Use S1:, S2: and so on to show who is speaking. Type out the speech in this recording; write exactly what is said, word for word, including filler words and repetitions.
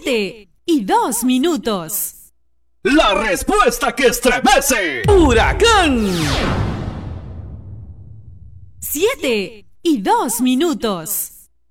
S1: Siete y dos minutos.
S2: La respuesta que estremece.
S3: ¡Huracán!
S1: Siete y dos minutos.